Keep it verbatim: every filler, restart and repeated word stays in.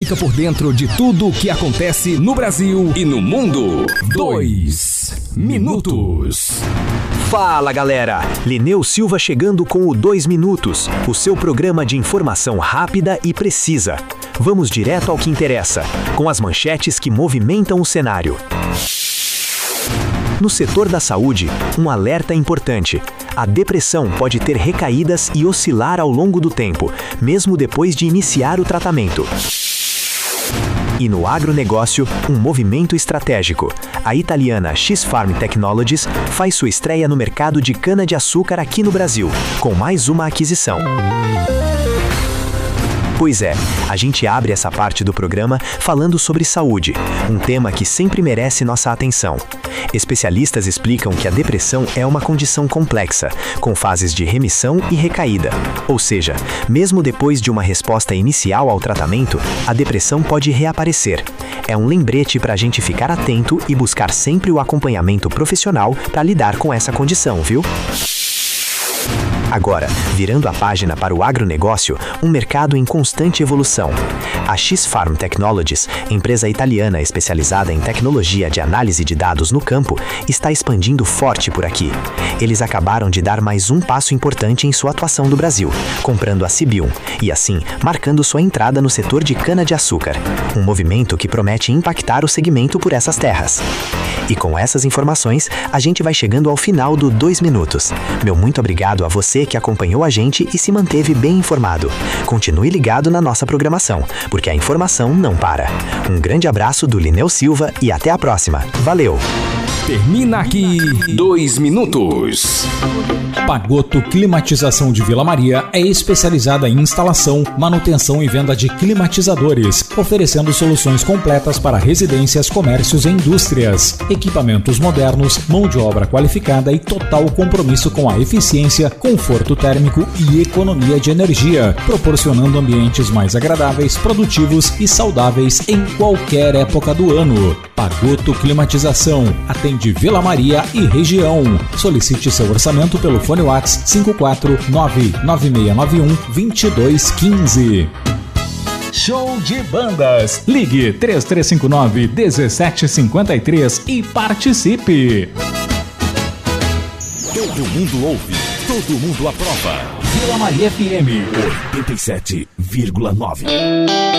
fica por dentro de tudo o que acontece no Brasil e no mundo. Dois Minutos. Fala, galera! Lineu Silva chegando com o Dois Minutos, o seu programa de informação rápida e precisa. Vamos direto ao que interessa, com as manchetes que movimentam o cenário. No setor da saúde, um alerta importante. A depressão pode ter recaídas e oscilar ao longo do tempo, mesmo depois de iniciar o tratamento. E no agronegócio, um movimento estratégico. A italiana X-Farm Technologies faz sua estreia no mercado de cana-de-açúcar aqui no Brasil, com mais uma aquisição. Pois é, a gente abre essa parte do programa falando sobre saúde, um tema que sempre merece nossa atenção. Especialistas explicam que a depressão é uma condição complexa, com fases de remissão e recaída. Ou seja, mesmo depois de uma resposta inicial ao tratamento, a depressão pode reaparecer. É um lembrete para a gente ficar atento e buscar sempre o acompanhamento profissional para lidar com essa condição, viu? Agora, virando a página para o agronegócio, um mercado em constante evolução. A X-Farm Technologies, empresa italiana especializada em tecnologia de análise de dados no campo, está expandindo forte por aqui. Eles acabaram de dar mais um passo importante em sua atuação no Brasil, comprando a Cibium, e assim, marcando sua entrada no setor de cana-de-açúcar. Um movimento que promete impactar o segmento por essas terras. E com essas informações, a gente vai chegando ao final do Dois Minutos. Meu muito obrigado a você que acompanhou a gente e se manteve bem informado. Continue ligado na nossa programação, porque a informação não para. Um grande abraço do Lineu Silva e até a próxima. Valeu! Termina aqui Dois Minutos. Pagotto Climatização de Vila Maria é especializada em instalação, manutenção e venda de climatizadores, oferecendo soluções completas para residências, comércios e indústrias. Equipamentos modernos, mão de obra qualificada e total compromisso com a eficiência, conforto térmico e economia de energia, proporcionando ambientes mais agradáveis, produtivos e saudáveis em qualquer época do ano. Pagotto Climatização atende Vila Maria e região. Solicite seu orçamento pelo fone WhatsApp cinco quatro nove nove seis nove um dois dois um cinco. Show de bandas. Ligue três três cinco nove um sete cinco três e participe. Todo mundo ouve, todo mundo aprova. Vila Maria F M oitenta e sete vírgula nove.